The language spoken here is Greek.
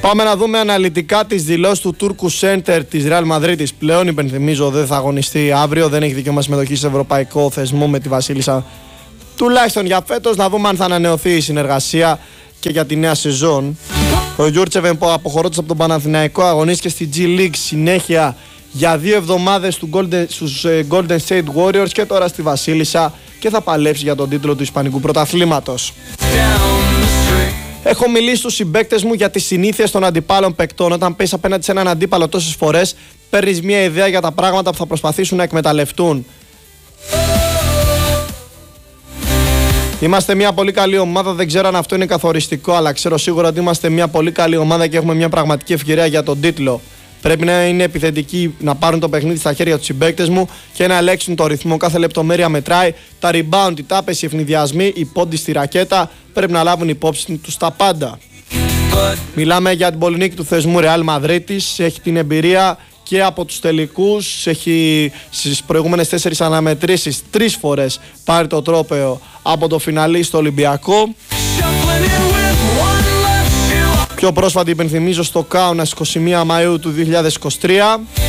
Πάμε να δούμε αναλυτικά τις δηλώσεις του Τούρκου Σέντερ της Ρεάλ Μαδρίτης. Πλέον υπενθυμίζω δεν θα αγωνιστεί αύριο, δεν έχει δικαίωμα συμμετοχή σε ευρωπαϊκό θεσμό με τη Βασίλισσα, τουλάχιστον για φέτος. Να δούμε αν θα ανανεωθεί η συνεργασία και για τη νέα σεζόν. Ο Γιούρτσεβεν, αποχωρώντας από τον Παναθηναϊκό, αγωνίστηκε στη G League συνέχεια για 2 εβδομάδες στους Golden State Warriors και τώρα στη Βασίλισσα και θα παλέψει για τον τίτλο του Ισπανικού Πρωταθλήματος. Έχω μιλήσει στους συμπαίκτες μου για τις συνήθειες των αντιπάλων παικτών. Όταν παίζεις απέναντι σε έναν αντίπαλο τόσες φορές, παίρνεις μια ιδέα για τα πράγματα που θα προσπαθήσουν να εκμεταλλευτούν. Είμαστε μια πολύ καλή ομάδα, δεν ξέρω αν αυτό είναι καθοριστικό, αλλά ξέρω σίγουρα ότι είμαστε μια πολύ καλή ομάδα και έχουμε μια πραγματική ευκαιρία για τον τίτλο. Πρέπει να είναι επιθετικοί, να πάρουν το παιχνίδι στα χέρια του συμπαίκτες μου και να ελέγξουν το ρυθμό. Κάθε λεπτομέρεια μετράει. Τα rebound, οι τάπες, οι ευνηδιασμοί, οι πόντοι στη ρακέτα πρέπει να λάβουν υπόψη τους τα πάντα. Μιλάμε για την πολυνίκη του θεσμού Ρεάλ Μαδρίτης. Έχει την εμπειρία και από τους τελικούς. Έχει στις προηγούμενες 4 αναμετρήσεις 3 φορές πάρει το τρόπαιο από το φιναλί στο Ολυμπιακό. Πιο πρόσφατη υπενθυμίζω στο Κάουνας 21 Μαΐου του 2023.